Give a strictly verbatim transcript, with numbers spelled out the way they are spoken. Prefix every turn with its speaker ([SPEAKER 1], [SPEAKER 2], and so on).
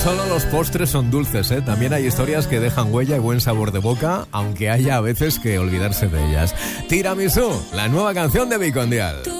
[SPEAKER 1] solo los postres son dulces, ¿eh? También hay historias que dejan huella y buen sabor de boca, aunque haya a veces que olvidarse de ellas. Tiramisú, la nueva canción de Vicondial.